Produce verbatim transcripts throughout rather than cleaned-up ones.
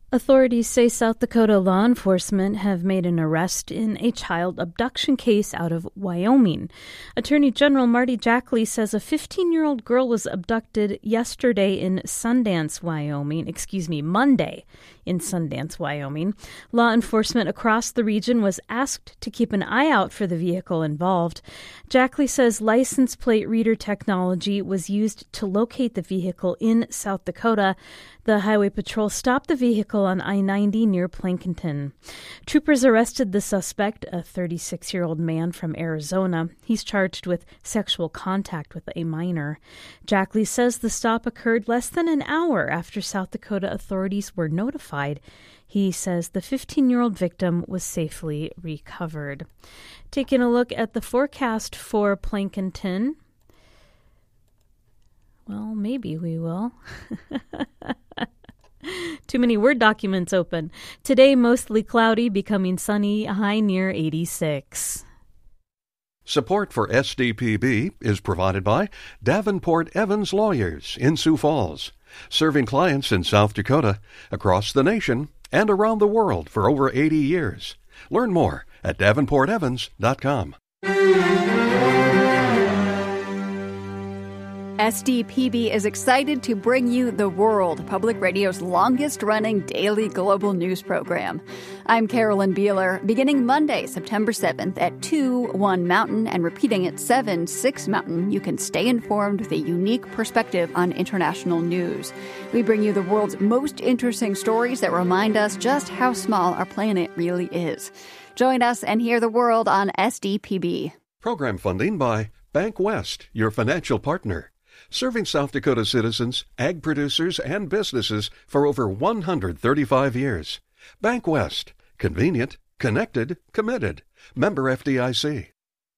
Authorities say South Dakota law enforcement have made an arrest in a child abduction case out of Wyoming. Attorney General Marty Jackley says a fifteen-year-old girl was abducted yesterday in Sundance, Wyoming. Excuse me, Monday in Sundance, Wyoming. Law enforcement across the region was asked to keep an eye out for the vehicle involved. Jackley says license plate reader technology was used to locate the vehicle in South Dakota. The Highway Patrol stopped the vehicle on I ninety near Plankinton. Troopers arrested the suspect, a thirty-six-year-old man from Arizona. He's charged with sexual contact with a minor. Jackley says the stop occurred less than an hour after South Dakota authorities were notified. He says the fifteen-year-old victim was safely recovered. Taking a look at the forecast for Plankinton. Well, maybe we will. Too many Word documents open. Today, mostly cloudy, becoming sunny, high near eighty-six. Support for S D P B is provided by Davenport Evans Lawyers in Sioux Falls, serving clients in South Dakota, across the nation, and around the world for over eighty years. Learn more at davenport evans dot com. S D P B is excited to bring you The World, Public Radio's longest-running daily global news program. I'm Carolyn Beeler. Beginning Monday, September seventh at two, one Mountain, and repeating at seven, six Mountain, you can stay informed with a unique perspective on international news. We bring you the world's most interesting stories that remind us just how small our planet really is. Join us and hear the world on S D P B. Program funding by Bank West, your financial partner. Serving South Dakota citizens, ag producers, and businesses for over one hundred thirty-five years. Bank West. Convenient, connected, committed. Member F D I C.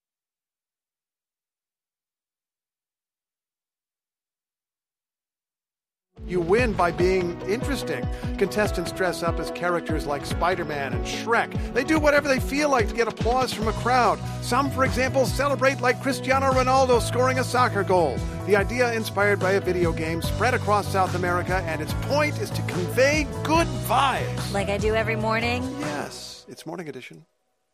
You win by being interesting. Contestants dress up as characters like Spider-Man and Shrek. They do whatever they feel like to get applause from a crowd. Some, for example, celebrate like Cristiano Ronaldo scoring a soccer goal. The idea inspired by a video game spread across South America, and its point is to convey good vibes. Like I do every morning? Yes, it's Morning Edition.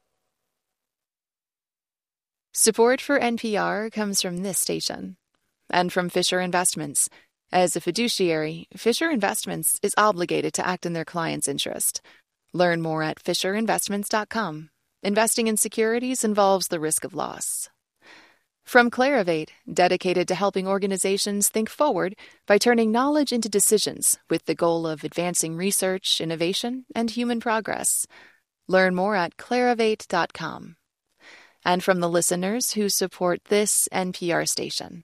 Support for N P R comes from this station and from Fisher Investments. As a fiduciary, Fisher Investments is obligated to act in their client's interest. Learn more at fisher investments dot com. Investing in securities involves the risk of loss. From Clarivate, dedicated to helping organizations think forward by turning knowledge into decisions with the goal of advancing research, innovation, and human progress. Learn more at clarivate dot com. And from the listeners who support this N P R station.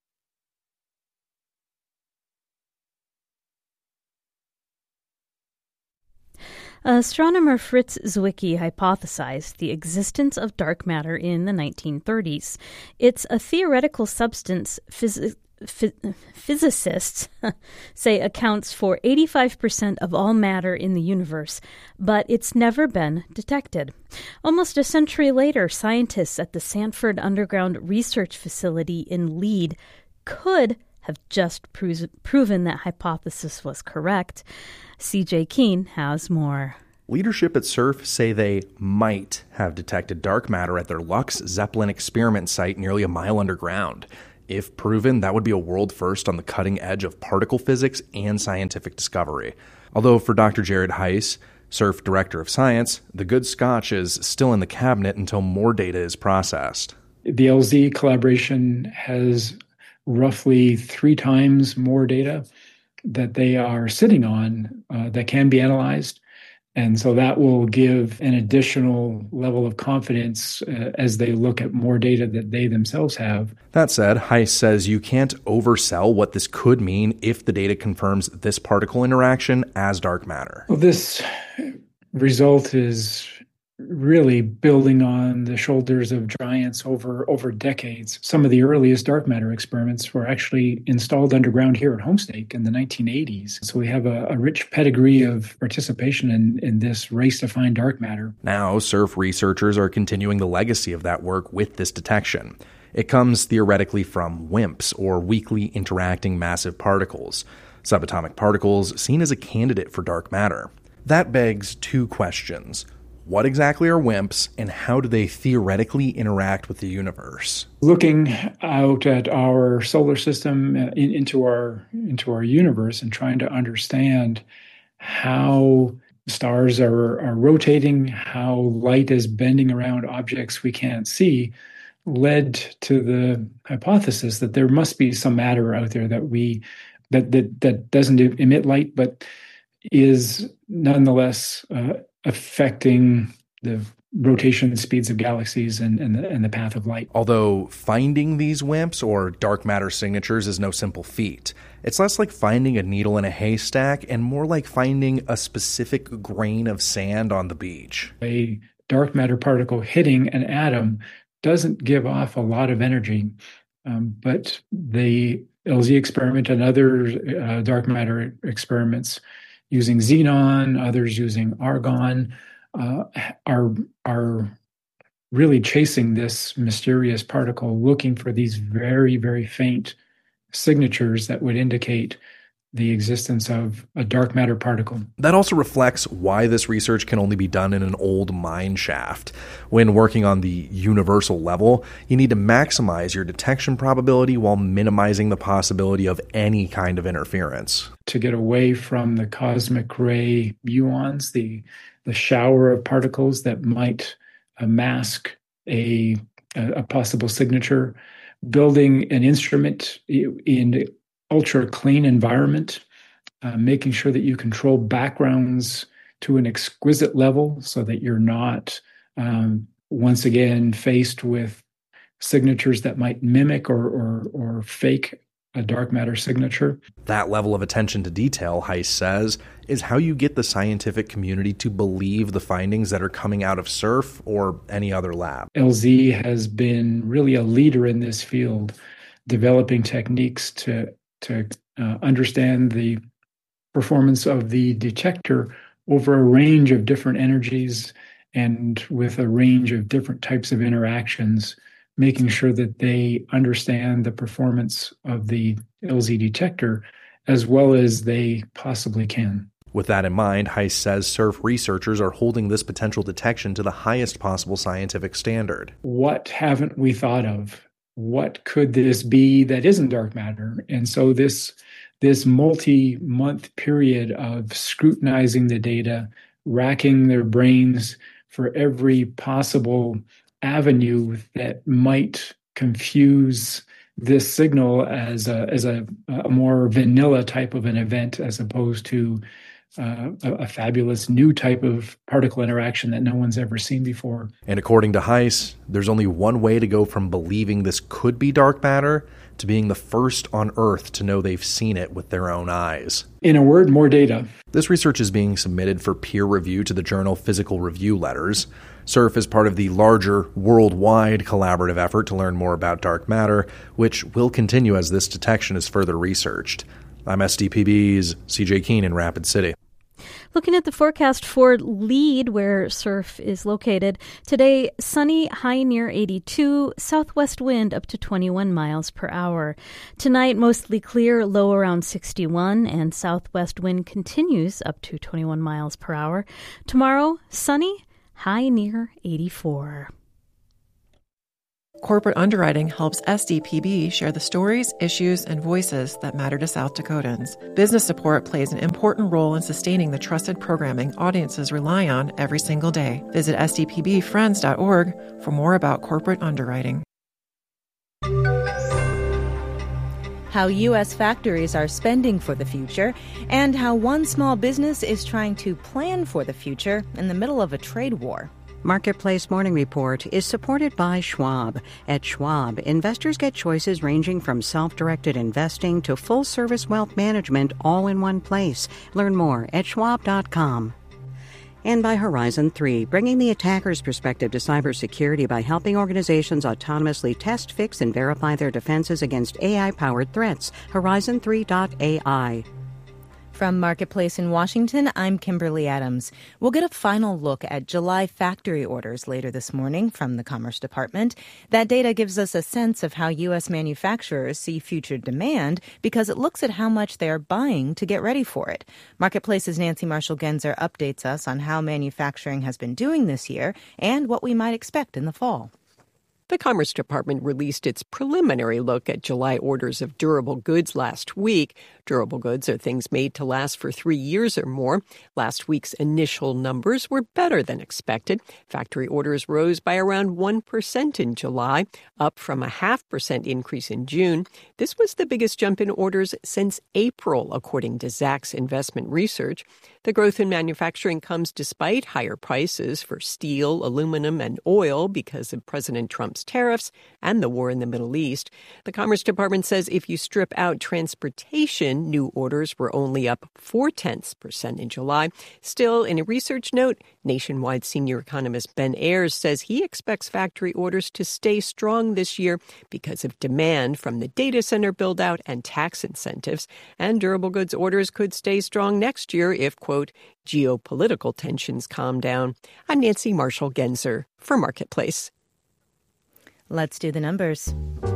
Astronomer Fritz Zwicky hypothesized the existence of dark matter in the nineteen thirties. It's a theoretical substance phys- phys- physicists say accounts for eighty-five percent of all matter in the universe, but it's never been detected. Almost a century later, scientists at the Sanford Underground Research Facility in Lead could have just pro- proven that hypothesis was correct. C J Keene has more. Leadership at SURF say they might have detected dark matter at their Lux Zeppelin experiment site nearly a mile underground. If proven, that would be a world first on the cutting edge of particle physics and scientific discovery. Although for Doctor Jared Heiss, SURF Director of Science, the good scotch is still in the cabinet until more data is processed. The L Z collaboration has roughly three times more data that they are sitting on uh, that can be analyzed. And so that will give an additional level of confidence uh, as they look at more data that they themselves have. That said, Heiss says you can't oversell what this could mean if the data confirms this particle interaction as dark matter. Well, this result is really building on the shoulders of giants over, over decades. Some of the earliest dark matter experiments were actually installed underground here at Homestake in the nineteen eighties. So we have a, a rich pedigree of participation in, in this race to find dark matter. Now, SURF researchers are continuing the legacy of that work with this detection. It comes theoretically from WIMPs, or weakly interacting massive particles, subatomic particles seen as a candidate for dark matter. That begs two questions. What exactly are WIMPs, and how do they theoretically interact with the universe? Looking out at our solar system, uh, in, into our into our universe, and trying to understand how stars are, are rotating, how light is bending around objects we can't see, led to the hypothesis that there must be some matter out there that we that that, that doesn't emit light, but is nonetheless uh, affecting the rotation speeds of galaxies and, and, the, and the path of light. Although finding these WIMPs, or dark matter signatures, is no simple feat. It's less like finding a needle in a haystack and more like finding a specific grain of sand on the beach. A dark matter particle hitting an atom doesn't give off a lot of energy, um, but the L Z experiment and other uh, dark matter experiments using xenon, others using argon, uh, are are really chasing this mysterious particle, looking for these very, very faint signatures that would indicate the existence of a dark matter particle. That also reflects why this research can only be done in an old mine shaft. When working on the universal level, you need to maximize your detection probability while minimizing the possibility of any kind of interference. To get away from the cosmic ray muons, the, the shower of particles that might uh, mask a, a possible signature, building an instrument in ultra clean environment, uh, making sure that you control backgrounds to an exquisite level so that you're not, um, once again, faced with signatures that might mimic or, or, or fake a dark matter signature. That level of attention to detail, Heiss says, is how you get the scientific community to believe the findings that are coming out of SURF or any other lab. L Z has been really a leader in this field, developing techniques to to uh, understand the performance of the detector over a range of different energies and with a range of different types of interactions, making sure that they understand the performance of the L Z detector as well as they possibly can. With that in mind, Heiss says SURF researchers are holding this potential detection to the highest possible scientific standard. What haven't we thought of? What could this be that isn't dark matter? And so this, this multi-month period of scrutinizing the data, racking their brains for every possible avenue that might confuse this signal as a, as a, a more vanilla type of an event as opposed to Uh, a, a fabulous new type of particle interaction that no one's ever seen before. And according to Heiss, there's only one way to go from believing this could be dark matter to being the first on Earth to know they've seen it with their own eyes. In a word, more data. This research is being submitted for peer review to the journal Physical Review Letters. SURF is part of the larger worldwide collaborative effort to learn more about dark matter, which will continue as this detection is further researched. I'm S D P B's C J Keene in Rapid City. Looking at the forecast for Lead, where SURF is located, today sunny, high near eighty-two, southwest wind up to twenty-one miles per hour. Tonight, mostly clear, low around sixty-one, and southwest wind continues up to twenty-one miles per hour. Tomorrow, sunny, high near eighty-four. Corporate Underwriting helps S D P B share the stories, issues, and voices that matter to South Dakotans. Business support plays an important role in sustaining the trusted programming audiences rely on every single day. Visit S D P B friends dot org for more about corporate underwriting. How U S factories are spending for the future, and how one small business is trying to plan for the future in the middle of a trade war. Marketplace Morning Report is supported by Schwab. At Schwab, investors get choices ranging from self-directed investing to full-service wealth management all in one place. Learn more at schwab dot com. And by Horizon three, bringing the attacker's perspective to cybersecurity by helping organizations autonomously test, fix, and verify their defenses against A I-powered threats. Horizon three dot A I. From Marketplace in Washington, I'm Kimberly Adams. We'll get a final look at July factory orders later this morning from the Commerce Department. That data gives us a sense of how U S manufacturers see future demand because it looks at how much they are buying to get ready for it. Marketplace's Nancy Marshall-Genzer updates us on how manufacturing has been doing this year and what we might expect in the fall. The Commerce Department released its preliminary look at July orders of durable goods last week. Durable goods are things made to last for three years or more. Last week's initial numbers were better than expected. Factory orders rose by around one percent in July, up from a half percent increase in June. This was the biggest jump in orders since April, according to Zacks Investment Research. The growth in manufacturing comes despite higher prices for steel, aluminum, and oil because of President Trump's tariffs and the war in the Middle East. The Commerce Department says if you strip out transportation, new orders were only up four-tenths percent in July. Still, in a research note, Nationwide senior economist Ben Ayers says he expects factory orders to stay strong this year because of demand from the data center build-out and tax incentives. And durable goods orders could stay strong next year if, quote, geopolitical tensions calm down. I'm Nancy Marshall-Genzer for Marketplace. Let's do the numbers.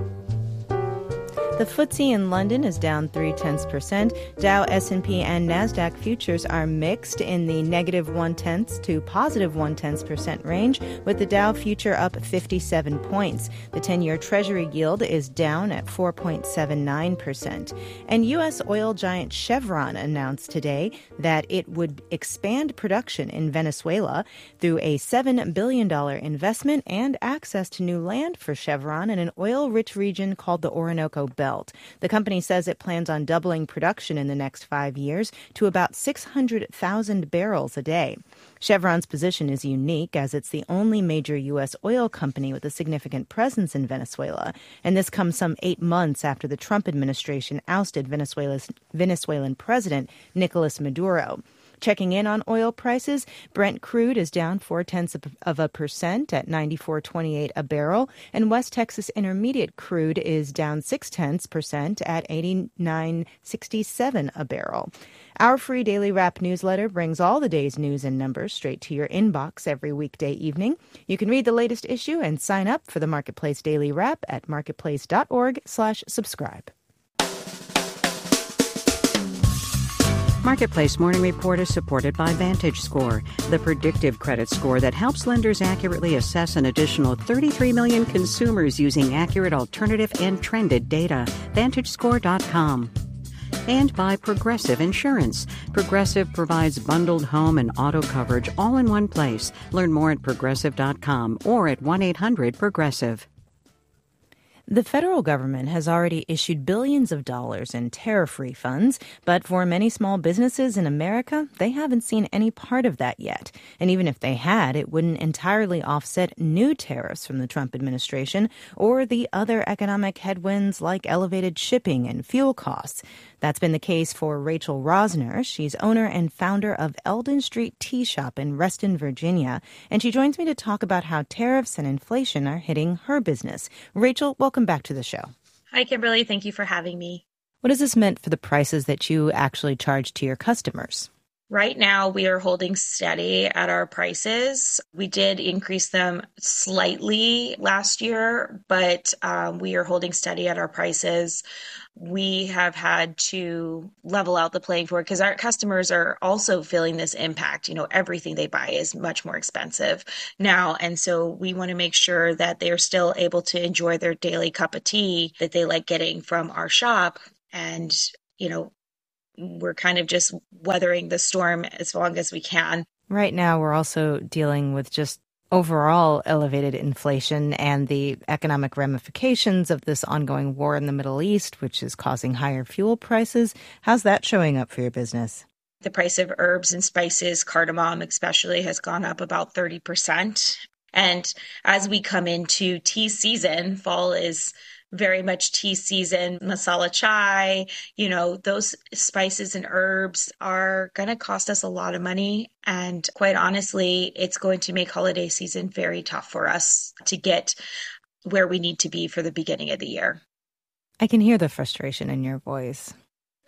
The F T S E in London is down three-tenths percent. Dow, S and P, and NASDAQ futures are mixed in the negative one-tenths to positive one-tenths percent range, with the Dow future up fifty-seven points. The ten-year Treasury yield is down at four point seven nine percent. And U S oil giant Chevron announced today that it would expand production in Venezuela through a seven billion dollars investment and access to new land for Chevron in an oil-rich region called the Orinoco Belt. The company says it plans on doubling production in the next five years to about six hundred thousand barrels a day. Chevron's position is unique as it's the only major U S oil company with a significant presence in Venezuela, and this comes some eight months after the Trump administration ousted Venezuela's Venezuelan president Nicolas Maduro. Checking in on oil prices, Brent crude is down four-tenths of a percent at ninety-four twenty-eight a barrel, and West Texas Intermediate crude is down six-tenths percent at eighty-nine sixty-seven a barrel. Our free Daily Wrap newsletter brings all the day's news and numbers straight to your inbox every weekday evening. You can read the latest issue and sign up for the Marketplace Daily Wrap at marketplace.org slash subscribe. Marketplace Morning Report is supported by VantageScore, the predictive credit score that helps lenders accurately assess an additional thirty-three million consumers using accurate alternative and trended data. Vantage Score dot com. And by Progressive Insurance. Progressive provides bundled home and auto coverage all in one place. Learn more at progressive dot com or at one eight hundred progressive. The federal government has already issued billions of dollars in tariff refunds, but for many small businesses in America, they haven't seen any part of that yet. And even if they had, it wouldn't entirely offset new tariffs from the Trump administration or the other economic headwinds like elevated shipping and fuel costs. That's been the case for Rachel Rosner. She's owner and founder of Eldon Street Tea Shop in Reston, Virginia. And she joins me to talk about how tariffs and inflation are hitting her business. Rachel, welcome back to the show. Hi, Kimberly. Thank you for having me. What has this meant for the prices that you actually charge to your customers? Right now, we are holding steady at our prices. We did increase them slightly last year, but um, we are holding steady at our prices. We have had to level out the playing field because our customers are also feeling this impact. You know, everything they buy is much more expensive now. And so we want to make sure that they're still able to enjoy their daily cup of tea that they like getting from our shop. And, you know, we're kind of just weathering the storm as long as we can. Right now, we're also dealing with just overall elevated inflation and the economic ramifications of this ongoing war in the Middle East, which is causing higher fuel prices. How's that showing up for your business? The price of herbs and spices, cardamom especially, has gone up about thirty percent. And as we come into tea season, fall is very much tea season, masala chai, you know, those spices and herbs are going to cost us a lot of money. And quite honestly, it's going to make holiday season very tough for us to get where we need to be for the beginning of the year. I can hear the frustration in your voice.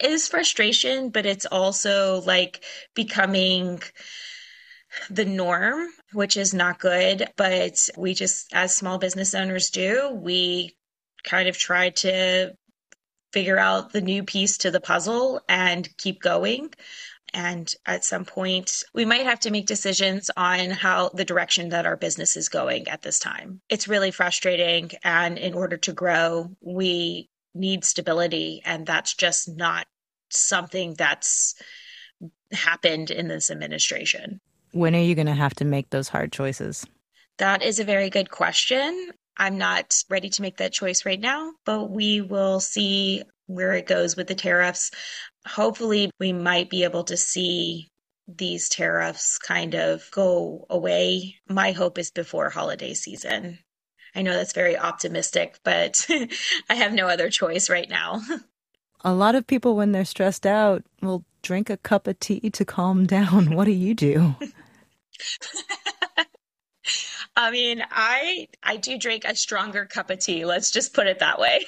is frustration, but it's also like becoming the norm, which is not good. But we just, as small business owners do, we kind of try to figure out the new piece to the puzzle and keep going. And at some point, we might have to make decisions on how the direction that our business is going at this time. It's really frustrating. And in order to grow, we need stability. And that's just not something that's happened in this administration. When are you going to have to make those hard choices? That is a very good question. I'm not ready to make that choice right now, but we will see where it goes with the tariffs. Hopefully, we might be able to see these tariffs kind of go away. My hope is before holiday season. I know that's very optimistic, but I have no other choice right now. A lot of people, when they're stressed out, will drink a cup of tea to calm down. What do you do? I mean, I I do drink a stronger cup of tea. Let's just put it that way.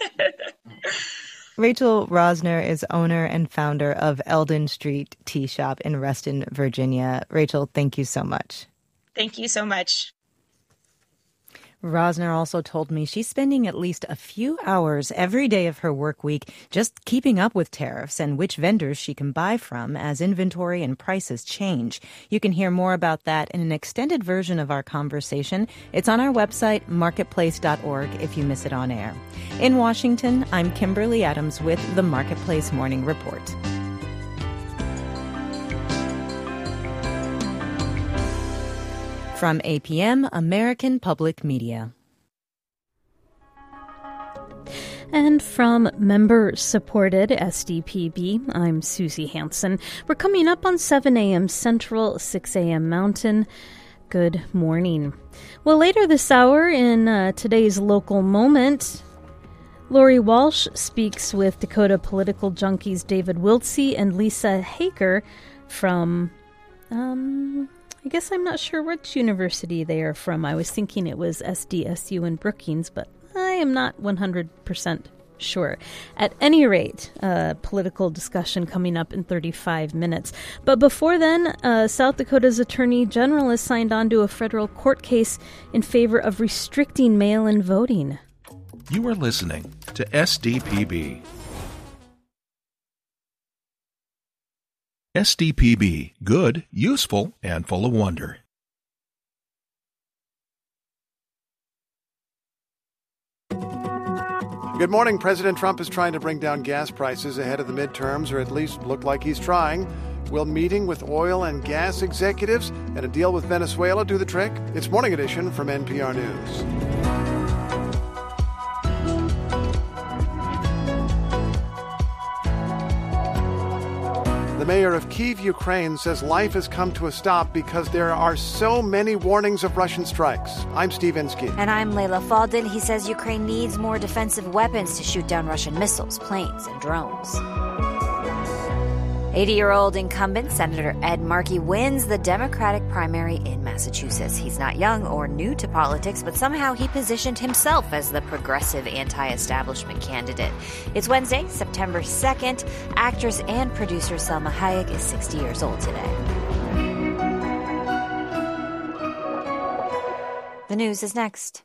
Rachel Rosner is owner and founder of Eldon Street Tea Shop in Reston, Virginia. Rachel, thank you so much. Thank you so much. Rosner also told me she's spending at least a few hours every day of her work week just keeping up with tariffs and which vendors she can buy from as inventory and prices change. You can hear more about that in an extended version of our conversation. It's on our website, marketplace dot org, if you miss it on air. In Washington, I'm Kimberly Adams with the Marketplace Morning Report. From A P M, American Public Media. And from member-supported S D P B, I'm Susie Hansen. We're coming up on seven a.m. Central, six a.m. Mountain. Good morning. Well, later this hour in uh, today's Local Moment, Lori Walsh speaks with Dakota political junkies David Wiltsey and Lisa Haker from... Um, I guess I'm not sure which university they are from. I was thinking it was S D S U in Brookings, but I am not one hundred percent sure. At any rate, uh, political discussion coming up in thirty-five minutes. But before then, uh, South Dakota's Attorney General has signed on to a federal court case in favor of restricting mail-in voting. You are listening to S D P B. S D P B, good, useful, and full of wonder. Good morning. President Trump is trying to bring down gas prices ahead of the midterms, or at least look like he's trying. Will meeting with oil and gas executives and a deal with Venezuela do the trick? It's Morning Edition from N P R News. The mayor of Kyiv, Ukraine, says life has come to a stop because there are so many warnings of Russian strikes. I'm Steve Inskeep. And I'm Layla Faldin. He says Ukraine needs more defensive weapons to shoot down Russian missiles, planes, and drones. eighty-year-old incumbent Senator Ed Markey wins the Democratic primary in Massachusetts. He's not young or new to politics, but somehow he positioned himself as the progressive anti-establishment candidate. It's Wednesday, September second. Actress and producer Salma Hayek is sixty years old today. The news is next.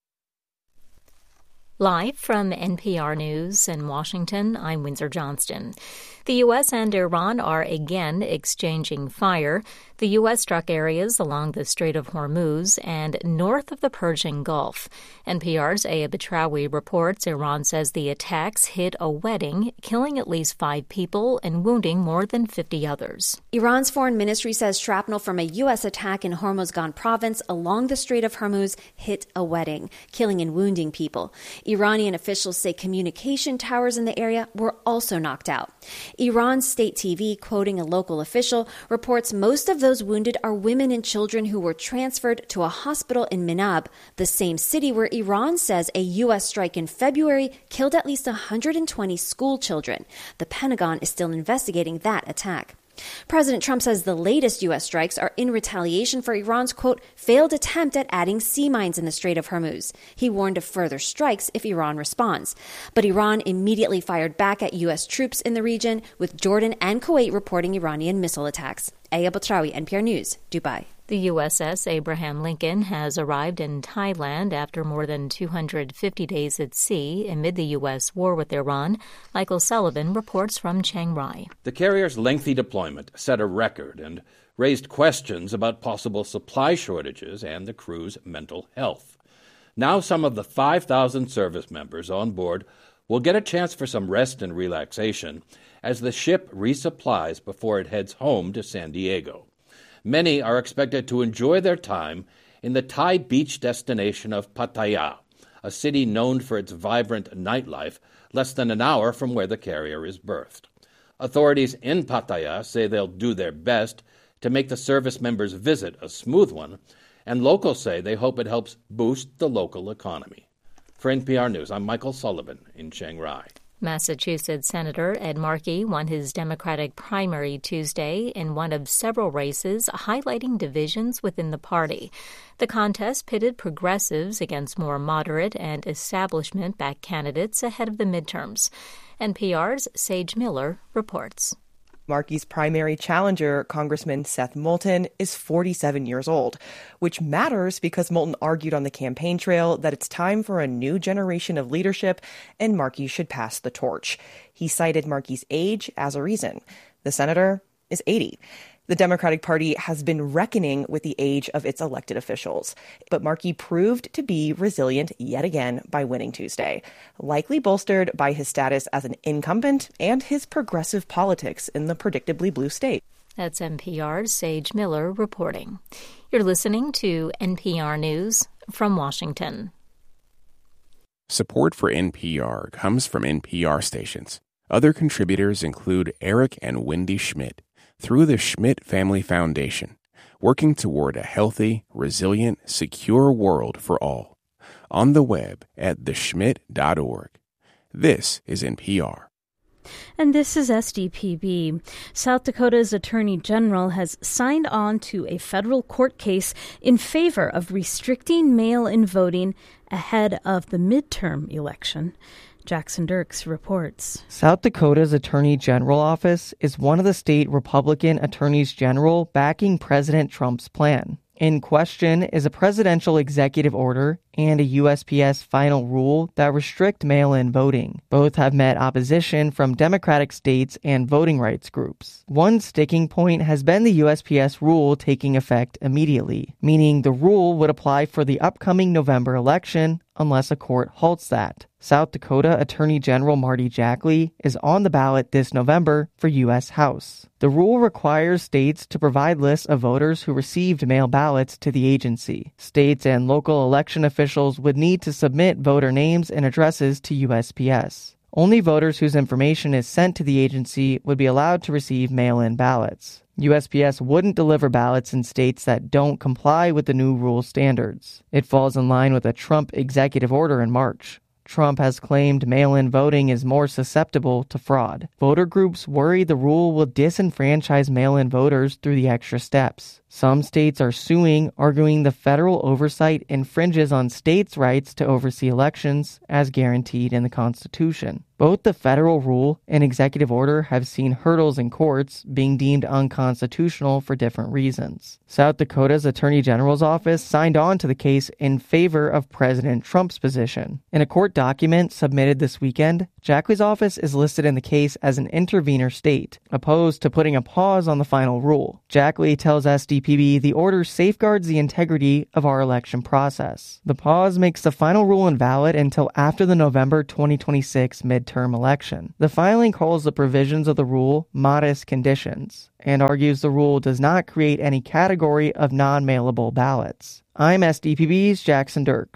Live from N P R News in Washington, I'm Windsor Johnston. The U S and Iran are again exchanging fire. The U S struck areas along the Strait of Hormuz and north of the Persian Gulf. N P R's Aya Betrawi reports Iran says the attacks hit a wedding, killing at least five people and wounding more than fifty others. Iran's foreign ministry says shrapnel from a U S attack in Hormozgan province along the Strait of Hormuz hit a wedding, killing and wounding people. Iranian officials say communication towers in the area were also knocked out. Iran's state T V, quoting a local official, reports most of those wounded are women and children who were transferred to a hospital in Minab, the same city where Iran says a U S strike in February killed at least one hundred twenty school children. The Pentagon is still investigating that attack. President Trump says the latest U S strikes are in retaliation for Iran's, quote, failed attempt at adding sea mines in the Strait of Hormuz. He warned of further strikes if Iran responds. But Iran immediately fired back at U S troops in the region, with Jordan and Kuwait reporting Iranian missile attacks. Aya Batrawi, N P R News, Dubai. The U S S Abraham Lincoln has arrived in Thailand after more than two hundred fifty days at sea amid the U S war with Iran. Michael Sullivan reports from Chiang Rai. The carrier's lengthy deployment set a record and raised questions about possible supply shortages and the crew's mental health. Now some of the five thousand service members on board will get a chance for some rest and relaxation as the ship resupplies before it heads home to San Diego. Many are expected to enjoy their time in the Thai beach destination of Pattaya, a city known for its vibrant nightlife less than an hour from where the carrier is berthed. Authorities in Pattaya say they'll do their best to make the service members' visit a smooth one, and locals say they hope it helps boost the local economy. For N P R News, I'm Michael Sullivan in Chiang Rai. Massachusetts Senator Ed Markey won his Democratic primary Tuesday in one of several races, highlighting divisions within the party. The contest pitted progressives against more moderate and establishment-backed candidates ahead of the midterms. N P R's Sage Miller reports. Markey's primary challenger, Congressman Seth Moulton, is forty-seven years old, which matters because Moulton argued on the campaign trail that it's time for a new generation of leadership and Markey should pass the torch. He cited Markey's age as a reason. The senator is eighty. The Democratic Party has been reckoning with the age of its elected officials, but Markey proved to be resilient yet again by winning Tuesday, likely bolstered by his status as an incumbent and his progressive politics in the predictably blue state. That's N P R's Sage Miller reporting. You're listening to N P R News from Washington. Support for N P R comes from N P R stations. Other contributors include Eric and Wendy Schmidt, through the Schmidt Family Foundation, working toward a healthy, resilient, secure world for all. On the web at the schmidt dot org. This is N P R. And this is S D P B. South Dakota's Attorney General has signed on to a federal court case in favor of restricting mail-in voting ahead of the midterm election. Jackson Dirks reports. South Dakota's Attorney General office is one of the state Republican attorneys general backing President Trump's plan. In question is a presidential executive order and a U S P S final rule that restrict mail-in voting. Both have met opposition from Democratic states and voting rights groups. One sticking point has been the U S P S rule taking effect immediately, meaning the rule would apply for the upcoming November election unless a court halts that. South Dakota Attorney General Marty Jackley is on the ballot this November for U S House. The rule requires states to provide lists of voters who received mail ballots to the agency. States and local election officials would need to submit voter names and addresses to U S P S. Only voters whose information is sent to the agency would be allowed to receive mail-in ballots. U S P S wouldn't deliver ballots in states that don't comply with the new rule standards. It falls in line with a Trump executive order in March. Trump has claimed mail-in voting is more susceptible to fraud. Voter groups worry the rule will disenfranchise mail-in voters through the extra steps. Some states are suing, arguing the federal oversight infringes on states' rights to oversee elections as guaranteed in the Constitution. Both the federal rule and executive order have seen hurdles in courts, being deemed unconstitutional for different reasons. South Dakota's Attorney General's office signed on to the case in favor of President Trump's position. In a court document submitted this weekend, Jackley's office is listed in the case as an intervener state, opposed to putting a pause on the final rule. Jackley tells S D P B the order safeguards the integrity of our election process. The pause makes the final rule invalid until after the November twenty twenty-six midterm election. The filing calls the provisions of the rule modest conditions and argues the rule does not create any category of non-mailable ballots. I'm S D P B's Jackson Dirks.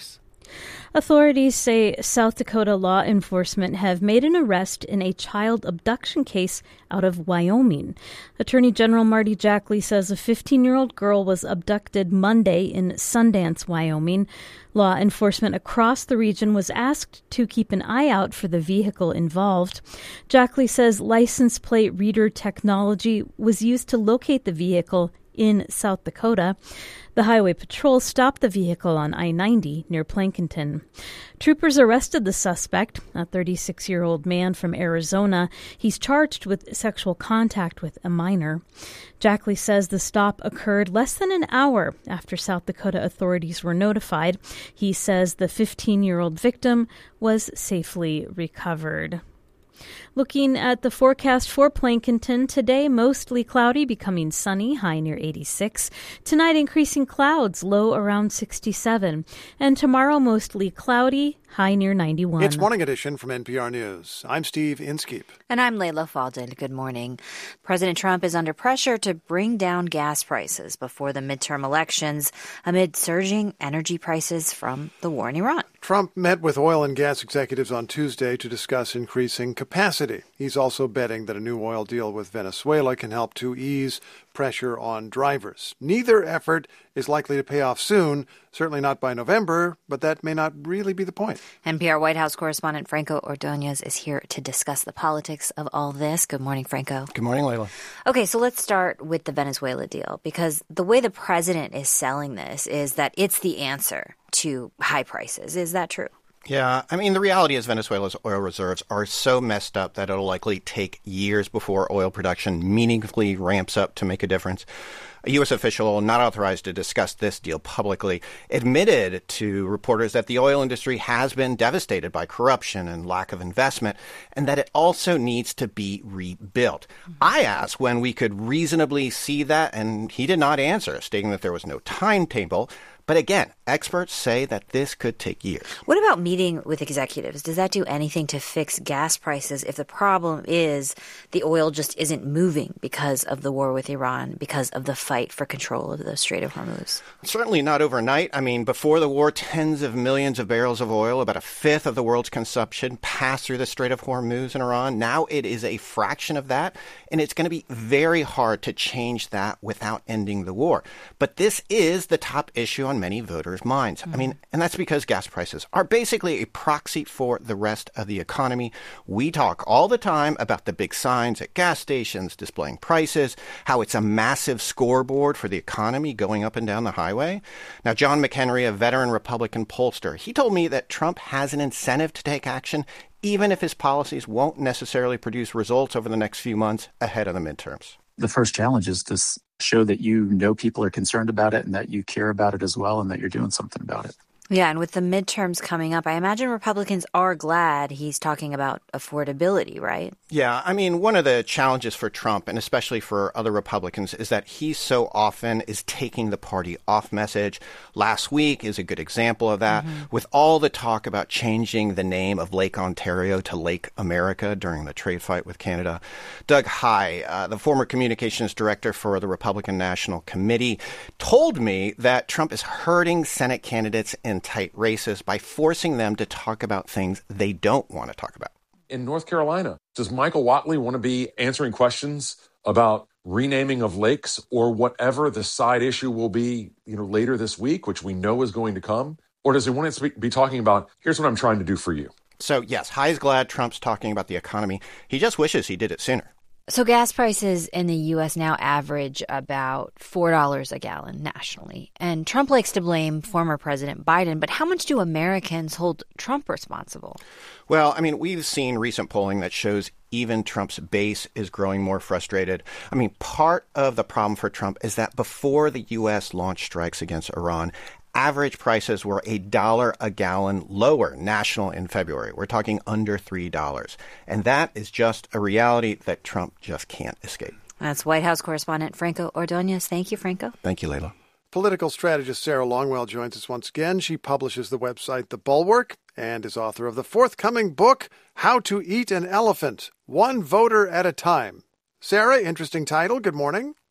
Authorities say South Dakota law enforcement have made an arrest in a child abduction case out of Wyoming. Attorney General Marty Jackley says a fifteen-year-old girl was abducted Monday in Sundance, Wyoming. Law enforcement across the region was asked to keep an eye out for the vehicle involved. Jackley says license plate reader technology was used to locate the vehicle in South Dakota. The Highway Patrol stopped the vehicle on I ninety near Plankinton. Troopers arrested the suspect, a thirty-six-year-old man from Arizona. He's charged with sexual contact with a minor. Jackley says the stop occurred less than an hour after South Dakota authorities were notified. He says the fifteen-year-old victim was safely recovered. Looking at the forecast for Plankinton, today mostly cloudy, becoming sunny, high near eighty-six. Tonight increasing clouds, low around sixty-seven. And tomorrow mostly cloudy, high near ninety-one. It's Morning Edition from N P R News. I'm Steve Inskeep. And I'm Layla Faldin. Good morning. President Trump is under pressure to bring down gas prices before the midterm elections amid surging energy prices from the war in Iran. Trump met with oil and gas executives on Tuesday to discuss increasing capacity. He's also betting that a new oil deal with Venezuela can help to ease pressure on drivers. Neither effort is likely to pay off soon, certainly not by November, but that may not really be the point. N P R White House correspondent Franco Ordonez is here to discuss the politics of all this. Good morning, Franco. Good morning, Layla. Okay, so let's start with the Venezuela deal, because the way the president is selling this is that it's the answer to high prices. Is that true? Yeah, I mean, the reality is Venezuela's oil reserves are so messed up that it'll likely take years before oil production meaningfully ramps up to make a difference. A U S official not authorized to discuss this deal publicly admitted to reporters that the oil industry has been devastated by corruption and lack of investment, and that it also needs to be rebuilt. Mm-hmm. I asked when we could reasonably see that, and he did not answer, stating that there was no timetable. But again, experts say that this could take years. What about meeting with executives? Does that do anything to fix gas prices if the problem is the oil just isn't moving because of the war with Iran, because of the fight for control of the Strait of Hormuz? Certainly not overnight. I mean, before the war, tens of millions of barrels of oil, about a fifth of the world's consumption, passed through the Strait of Hormuz in Iran. Now it is a fraction of that, and it's going to be very hard to change that without ending the war. But this is the top issue on many voters' minds. Mm-hmm. I mean, and that's because gas prices are basically a proxy for the rest of the economy. We talk all the time about the big signs at gas stations displaying prices, how it's a massive scoreboard for the economy going up and down the highway. Now, John McHenry, a veteran Republican pollster, he told me that Trump has an incentive to take action, even if his policies won't necessarily produce results over the next few months ahead of the midterms. The first challenge is to show that you know people are concerned about it and that you care about it as well and that you're doing something about it. Yeah, and with the midterms coming up, I imagine Republicans are glad he's talking about affordability, right? Yeah, I mean, one of the challenges for Trump, and especially for other Republicans, is that he so often is taking the party off message. Last week is a good example of that, mm-hmm. with all the talk about changing the name of Lake Ontario to Lake America during the trade fight with Canada. Doug Heye, uh, the former communications director for the Republican National Committee, told me that Trump is hurting Senate candidates in tight races by forcing them to talk about things they don't want to talk about. In North Carolina, does Michael Whatley want to be answering questions about renaming of lakes or whatever the side issue will be, you know, later this week, which we know is going to come? Or does he want to be talking about, here's what I'm trying to do for you? So, yes, Heye's glad Trump's talking about the economy. He just wishes he did it sooner. So gas prices in the U S now average about four dollars a gallon nationally. And Trump likes to blame former President Biden, but how much do Americans hold Trump responsible? Well, I mean, we've seen recent polling that shows even Trump's base is growing more frustrated. I mean, part of the problem for Trump is that before the U S launched strikes against Iran, average prices were a dollar a gallon lower national in February. We're talking under three dollars. And that is just a reality that Trump just can't escape. That's White House correspondent Franco Ordonez. Thank you, Franco. Thank you, Layla. Political strategist Sarah Longwell joins us once again. She publishes the website The Bulwark and is author of the forthcoming book, How to Eat an Elephant, One Voter at a Time. Sarah, interesting title. Good morning.